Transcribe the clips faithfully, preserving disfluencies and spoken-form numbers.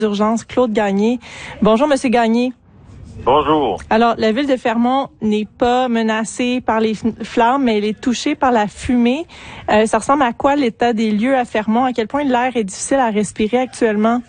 d'urgence, Claude Gagné. Bonjour, Monsieur Gagné. Bonjour. Alors, la ville de Fermont n'est pas menacée par les flammes, mais elle est touchée par la fumée. Euh, ça ressemble à quoi l'état des lieux à Fermont? À quel point l'air est difficile à respirer actuellement?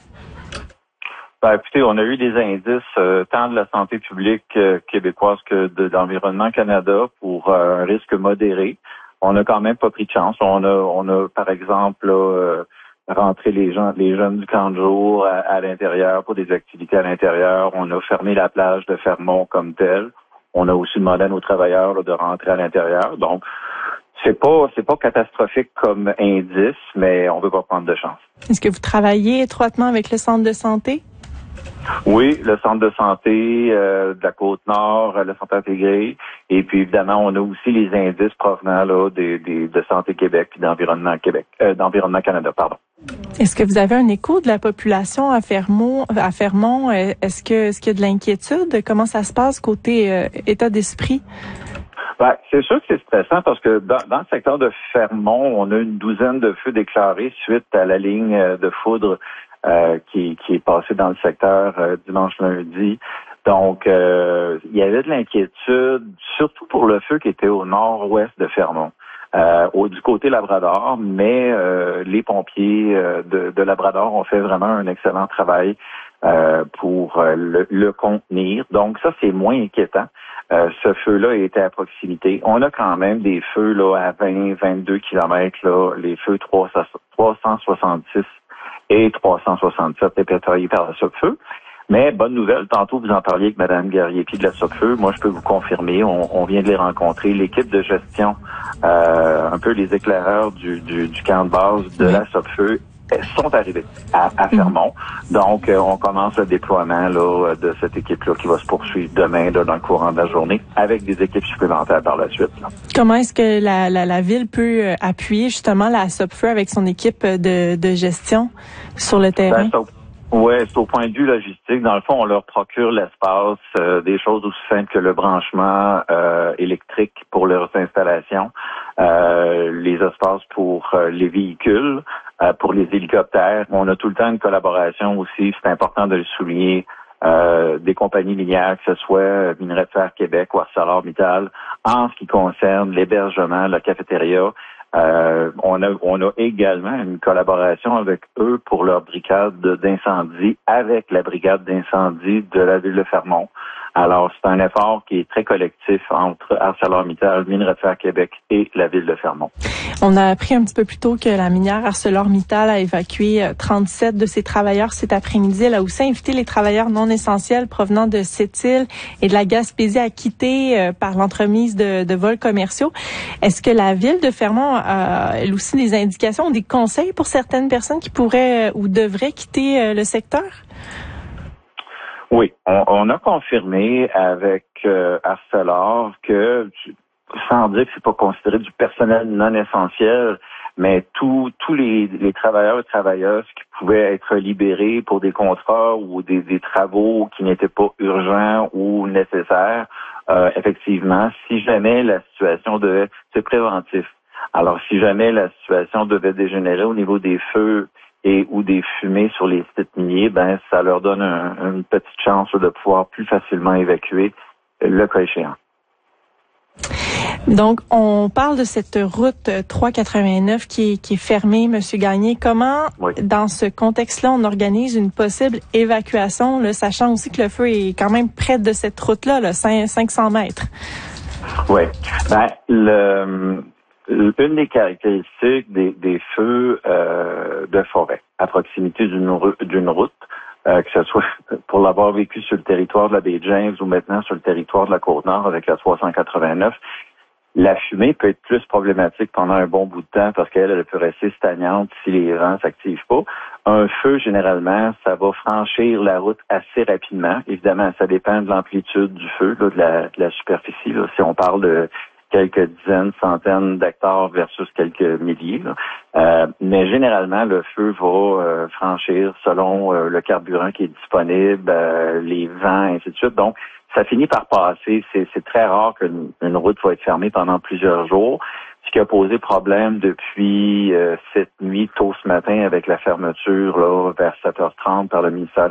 Ben, écoutez, on a eu des indices euh, tant de la santé publique euh, québécoise que de, d'Environnement Canada pour euh, un risque modéré. On n'a quand même pas pris de chance. On a, on a par exemple, là, euh, rentré les gens, les jeunes du camp de jour à, à l'intérieur pour des activités à l'intérieur. On a fermé la plage de Fermont comme telle. On a aussi demandé à nos travailleurs là, de rentrer à l'intérieur. Donc, c'est pas, c'est pas catastrophique comme indice, mais on veut pas prendre de chance. Est-ce que vous travaillez étroitement avec le centre de santé? Oui, le centre de santé euh, de la Côte-Nord, le centre intégré, et puis évidemment, on a aussi les indices provenant là des, des de Santé Québec et d'Environnement Québec, euh, d'Environnement Canada, pardon. Est-ce que vous avez un écho de la population à Fermont? À Fermont, est-ce que est-ce qu'il y a de l'inquiétude? Comment ça se passe côté euh, état d'esprit? Ben, c'est sûr que c'est stressant parce que dans, dans le secteur de Fermont, on a une douzaine de feux déclarés suite à la ligne de foudre euh, qui, qui est passée dans le secteur euh, dimanche lundi. Donc, euh, il y avait de l'inquiétude, surtout pour le feu qui était au nord-ouest de Fermont, euh, au, du côté Labrador, mais euh, les pompiers euh, de, de Labrador ont fait vraiment un excellent travail euh, pour euh, le, le contenir. Donc, ça, c'est moins inquiétant. Euh, ce feu-là était à proximité. On a quand même des feux là à vingt, vingt-deux kilomètres, là, les feux trois cent soixante-six et trois cent soixante-sept répertoriés par la SOPFEU. Mais bonne nouvelle, tantôt vous en parliez avec Mme Guerrier-Puis de la SOPFEU. Moi, je peux vous confirmer, on, on vient de les rencontrer. L'équipe de gestion, euh, un peu les éclaireurs du, du, du camp de base de la SOPFEU, sont arrivés à, à Fermont. Donc, euh, on commence le déploiement là de cette équipe-là qui va se poursuivre demain là, dans le courant de la journée avec des équipes supplémentaires par la suite. Là. Comment est-ce que la, la, la ville peut appuyer justement la SOPFEU avec son équipe de, de gestion sur le terrain? Ben, oui, c'est au point de vue logistique. Dans le fond, on leur procure l'espace, euh, des choses aussi simples que le branchement euh, électrique pour leurs installations, euh, les espaces pour euh, les véhicules, euh, pour les hélicoptères. On a tout le temps une collaboration aussi, c'est important de le souligner, euh, des compagnies minières, que ce soit Minerais de Fer Québec ou ArcelorMittal, en ce qui concerne l'hébergement, la cafétéria. Euh, on a on a également une collaboration avec eux pour leur brigade d'incendie avec la brigade d'incendie de la ville de Fermont. Alors, c'est un effort qui est très collectif entre ArcelorMittal, Minerais de Fer Québec et la ville de Fermont. On a appris un petit peu plus tôt que la minière ArcelorMittal a évacué trente-sept de ses travailleurs cet après-midi. Elle a aussi invité les travailleurs non essentiels provenant de Sept-Îles et de la Gaspésie à quitter euh, par l'entremise de, de vols commerciaux. Est-ce que la ville de Fermont a elle aussi des indications ou des conseils pour certaines personnes qui pourraient euh, ou devraient quitter euh, le secteur? Oui, on, on a confirmé avec euh, Arcelor que, sans dire que c'est pas considéré du personnel non essentiel, mais tous tous les, les travailleurs et travailleuses qui pouvaient être libérés pour des contrats ou des, des travaux qui n'étaient pas urgents ou nécessaires, euh, effectivement, si jamais la situation devait, c'est préventif. Alors, si jamais la situation devait dégénérer au niveau des feux et ou des fumées sur les sites miniers, ben ça leur donne un, une petite chance de pouvoir plus facilement évacuer le cas échéant. Donc, on parle de cette route trois cent quatre-vingt-neuf qui est, qui est fermée, Monsieur Gagné. Comment, oui. Dans ce contexte-là, on organise une possible évacuation, là, sachant aussi que le feu est quand même près de cette route-là, là, cinq cents mètres? Oui. Ben, le... Une des caractéristiques des, des feux euh, de forêt à proximité d'une, d'une route, euh, que ce soit pour l'avoir vécu sur le territoire de la baie James ou maintenant sur le territoire de la Côte-Nord avec la trois cent quatre-vingt-neuf, la fumée peut être plus problématique pendant un bon bout de temps parce qu'elle elle peut rester stagnante si les vents s'activent pas. Un feu, généralement, ça va franchir la route assez rapidement. Évidemment, ça dépend de l'amplitude du feu, là, de, la, de la superficie. Là. Si on parle de quelques dizaines, centaines d'hectares versus quelques milliers. Là. Euh, mais généralement, le feu va euh, franchir selon euh, le carburant qui est disponible, euh, les vents, ainsi de suite. Donc, ça finit par passer. C'est, c'est très rare qu'une une route va être fermée pendant plusieurs jours. Ce qui a posé problème depuis euh, cette nuit, tôt ce matin, avec la fermeture là, vers sept heures trente par le ministère